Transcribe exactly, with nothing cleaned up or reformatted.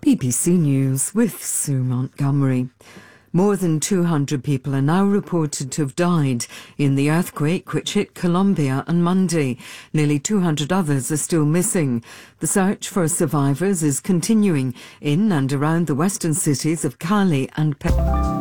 B B C News with Sue Montgomery. More than two hundred people are now reported to have died in the earthquake which hit Colombia on Monday. Nearly two hundred others are still missing. The search for survivors is continuing in and around the western cities of Cali and Pe-